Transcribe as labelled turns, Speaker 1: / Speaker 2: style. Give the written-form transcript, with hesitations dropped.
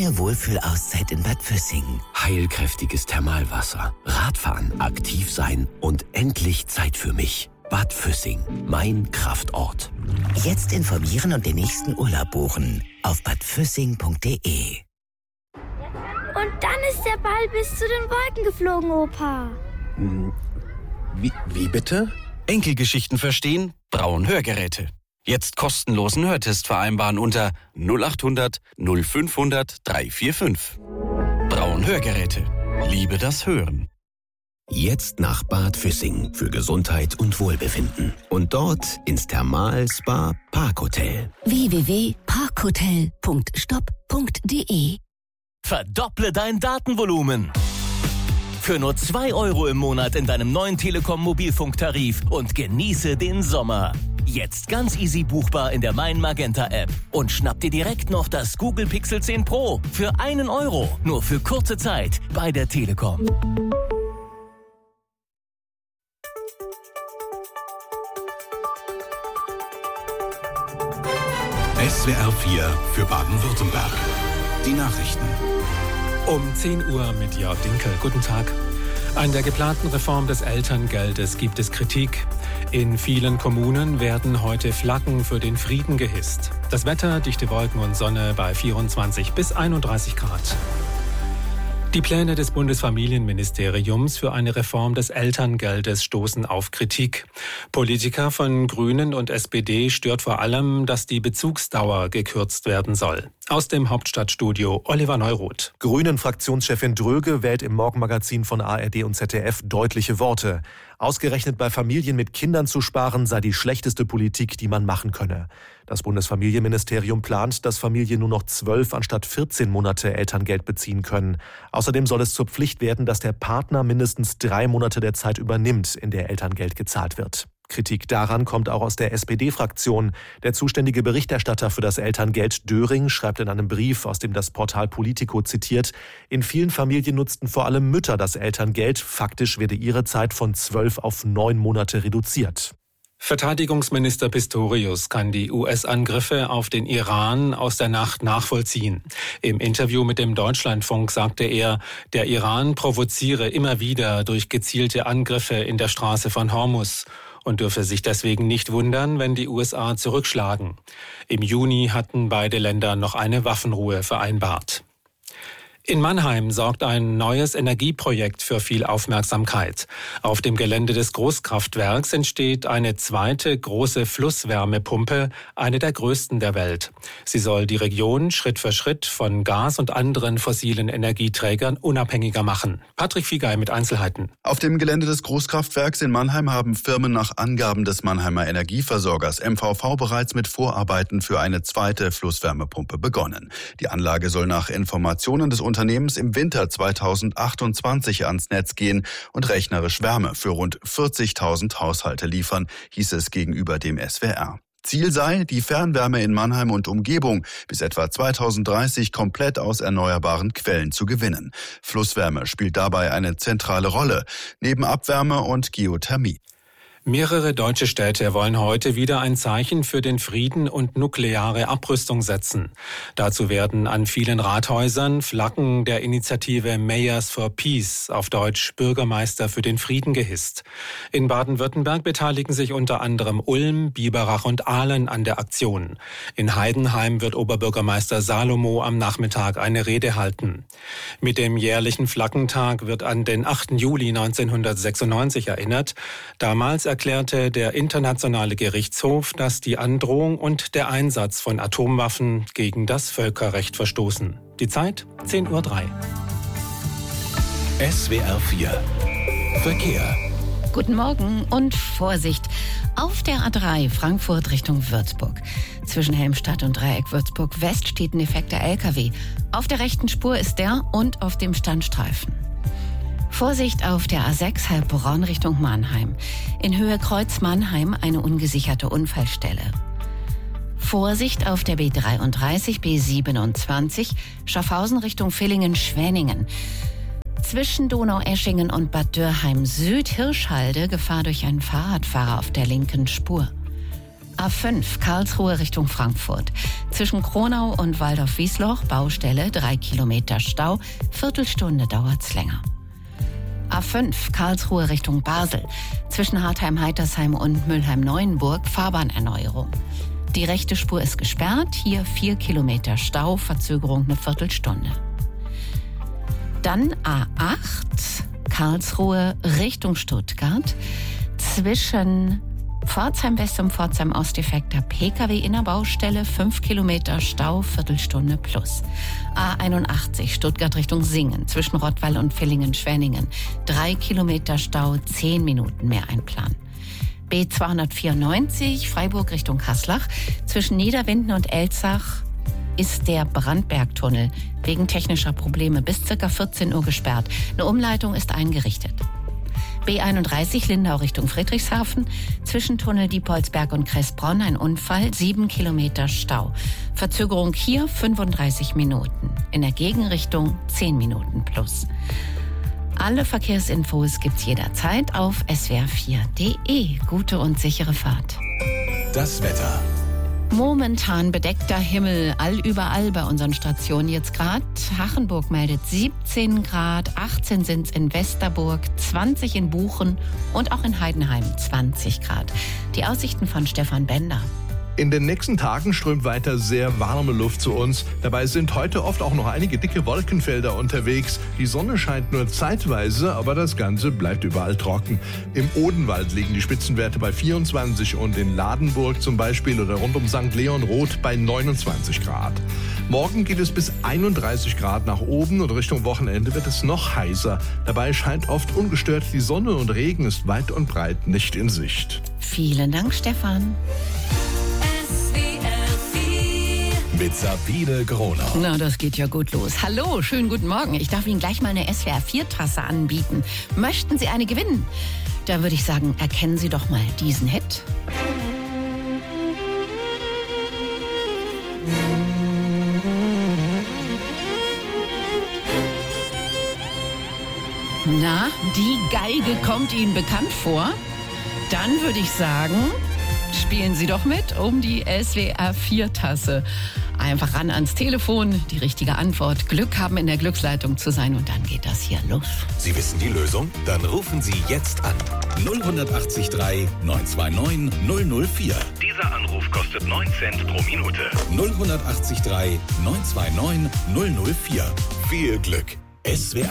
Speaker 1: Deine Wohlfühlauszeit in Bad Füssing.
Speaker 2: Heilkräftiges Thermalwasser, Radfahren, aktiv sein und endlich Zeit für mich. Bad Füssing, mein Kraftort.
Speaker 1: Jetzt informieren und den nächsten Urlaub buchen auf badfüssing.de.
Speaker 3: Und dann ist der Ball bis zu den Wolken geflogen, Opa.
Speaker 2: Wie bitte?
Speaker 4: Enkelgeschichten verstehen? Braun Hörgeräte. Jetzt kostenlosen Hörtest vereinbaren unter 0800 0500 345. Braun Hörgeräte. Liebe das Hören.
Speaker 2: Jetzt nach Bad Füssing für Gesundheit und Wohlbefinden. Und dort ins Thermal-Spa-Parkhotel.
Speaker 5: www.parkhotel.stop.de.
Speaker 6: Verdopple dein Datenvolumen. Für nur 2 € im Monat in deinem neuen Telekom-Mobilfunktarif und genieße den Sommer. Jetzt ganz easy buchbar in der Mein Magenta App. Und schnapp dir direkt noch das Google Pixel 10 Pro für 1 €. Nur für kurze Zeit bei der Telekom.
Speaker 7: SWR 4 für Baden-Württemberg. Die Nachrichten.
Speaker 8: Um 10 Uhr mit Jörg Dinkel. Guten Tag. An der geplanten Reform des Elterngeldes gibt es Kritik. In vielen Kommunen werden heute Flaggen für den Frieden gehisst. Das Wetter, dichte Wolken und Sonne bei 24 bis 31 Grad. Die Pläne des Bundesfamilienministeriums für eine Reform des Elterngeldes stoßen auf Kritik. Politiker von Grünen und SPD stört vor allem, dass die Bezugsdauer gekürzt werden soll. Aus dem Hauptstadtstudio Oliver Neuroth.
Speaker 9: Grünen-Fraktionschefin Dröge wählt im Morgenmagazin von ARD und ZDF deutliche Worte. Ausgerechnet bei Familien mit Kindern zu sparen sei die schlechteste Politik, die man machen könne. Das Bundesfamilienministerium plant, dass Familien nur noch 12 anstatt 14 Monate Elterngeld beziehen können. Außerdem soll es zur Pflicht werden, dass der Partner mindestens 3 Monate der Zeit übernimmt, in der Elterngeld gezahlt wird. Kritik daran kommt auch aus der SPD-Fraktion. Der zuständige Berichterstatter für das Elterngeld Döring schreibt in einem Brief, aus dem das Portal Politico zitiert, in vielen Familien nutzten vor allem Mütter das Elterngeld. Faktisch werde ihre Zeit von 12 auf 9 Monate reduziert.
Speaker 8: Verteidigungsminister Pistorius kann die US-Angriffe auf den Iran aus der Nacht nachvollziehen. Im Interview mit dem Deutschlandfunk sagte er, der Iran provoziere immer wieder durch gezielte Angriffe in der Straße von Hormuz und dürfe sich deswegen nicht wundern, wenn die USA zurückschlagen. Im Juni hatten beide Länder noch eine Waffenruhe vereinbart. In Mannheim sorgt ein neues Energieprojekt für viel Aufmerksamkeit. Auf dem Gelände des Großkraftwerks entsteht eine zweite große Flusswärmepumpe, eine der größten der Welt. Sie soll die Region Schritt für Schritt von Gas und anderen fossilen Energieträgern unabhängiger machen. Patrick Fiegei mit Einzelheiten.
Speaker 10: Auf dem Gelände des Großkraftwerks in Mannheim haben Firmen nach Angaben des Mannheimer Energieversorgers MVV bereits mit Vorarbeiten für eine zweite Flusswärmepumpe begonnen. Die Anlage soll nach Informationen des Unternehmens im Winter 2028 ans Netz gehen und rechnerisch Wärme für rund 40.000 Haushalte liefern, hieß es gegenüber dem SWR. Ziel sei, die Fernwärme in Mannheim und Umgebung bis etwa 2030 komplett aus erneuerbaren Quellen zu gewinnen. Flusswärme spielt dabei eine zentrale Rolle, neben Abwärme und Geothermie.
Speaker 8: Mehrere deutsche Städte wollen heute wieder ein Zeichen für den Frieden und nukleare Abrüstung setzen. Dazu werden an vielen Rathäusern Flaggen der Initiative Mayors for Peace, auf Deutsch Bürgermeister für den Frieden, gehisst. In Baden-Württemberg beteiligen sich unter anderem Ulm, Biberach und Ahlen an der Aktion. In Heidenheim wird Oberbürgermeister Salomo am Nachmittag eine Rede halten. Mit dem jährlichen Flaggentag wird an den 8. Juli 1996 erinnert. Damals erklärte der Internationale Gerichtshof, dass die Androhung und der Einsatz von Atomwaffen gegen das Völkerrecht verstoßen. Die Zeit 10:03 Uhr.
Speaker 7: SWR 4 Verkehr.
Speaker 5: Guten Morgen und Vorsicht. Auf der A3 Frankfurt Richtung Würzburg. Zwischen Helmstadt und Dreieck Würzburg West steht ein defekter LKW. Auf der rechten Spur ist der und auf dem Standstreifen. Vorsicht auf der A6 Heilbronn Richtung Mannheim. In Höhe Kreuz Mannheim eine ungesicherte Unfallstelle. Vorsicht auf der B33, B27 Schaffhausen Richtung Villingen-Schwenningen. Zwischen Donaueschingen und Bad Dürrheim Süd Hirschhalde Gefahr durch einen Fahrradfahrer auf der linken Spur. A5 Karlsruhe Richtung Frankfurt. Zwischen Kronau und Waldorf-Wiesloch Baustelle, 3 Kilometer Stau, Viertelstunde dauert's länger. A5 Karlsruhe Richtung Basel. Zwischen Hartheim-Heitersheim und Mülheim-Neuenburg Fahrbahnerneuerung. Die rechte Spur ist gesperrt, hier 4 Kilometer Stau, Verzögerung eine Viertelstunde. Dann A8 Karlsruhe Richtung Stuttgart. Zwischen Pforzheim West und Pforzheim Ost defekter Pkw in der Baustelle, 5 Kilometer Stau, Viertelstunde plus. A81 Stuttgart Richtung Singen, zwischen Rottweil und Villingen-Schwenningen, 3 Kilometer Stau, 10 Minuten mehr einplanen. B294 Freiburg Richtung Haslach, zwischen Niederwinden und Elzach ist der Brandbergtunnel wegen technischer Probleme bis ca. 14 Uhr gesperrt. Eine Umleitung ist eingerichtet. B31 Lindau Richtung Friedrichshafen, zwischen Tunnel Diepholzberg und Kressbronn ein Unfall, 7 Kilometer Stau. Verzögerung hier 35 Minuten, in der Gegenrichtung 10 Minuten plus. Alle Verkehrsinfos gibt's jederzeit auf swr4.de. Gute und sichere Fahrt.
Speaker 7: Das Wetter.
Speaker 5: Momentan bedeckter Himmel überall bei unseren Stationen jetzt gerade. Hachenburg meldet 17 Grad, 18 sind's in Westerburg, 20 in Buchen und auch in Heidenheim 20 Grad. Die Aussichten von Stefan Bender.
Speaker 11: In den nächsten Tagen strömt weiter sehr warme Luft zu uns. Dabei sind heute oft auch noch einige dicke Wolkenfelder unterwegs. Die Sonne scheint nur zeitweise, aber das Ganze bleibt überall trocken. Im Odenwald liegen die Spitzenwerte bei 24 und in Ladenburg zum Beispiel oder rund um St. Leon Roth bei 29 Grad. Morgen geht es bis 31 Grad nach oben und Richtung Wochenende wird es noch heißer. Dabei scheint oft ungestört die Sonne und Regen ist weit und breit nicht in Sicht.
Speaker 5: Vielen Dank, Stefan.
Speaker 7: Mit Sabine Gronau.
Speaker 5: Na, das geht ja gut los. Hallo, schönen guten Morgen. Ich darf Ihnen gleich mal eine SWR4-Tasse anbieten. Möchten Sie eine gewinnen? Da würde ich sagen, erkennen Sie doch mal diesen Hit. Na, die Geige kommt Ihnen bekannt vor? Dann würde ich sagen, spielen Sie doch mit um die SWR4-Tasse. Einfach ran ans Telefon, die richtige Antwort. Glück haben, in der Glücksleitung zu sein und dann geht das hier los.
Speaker 7: Sie wissen die Lösung? Dann rufen Sie jetzt an. 0183 929 004.
Speaker 12: Dieser Anruf kostet 9 Cent pro Minute.
Speaker 7: 0183 929 004. Viel Glück. SWR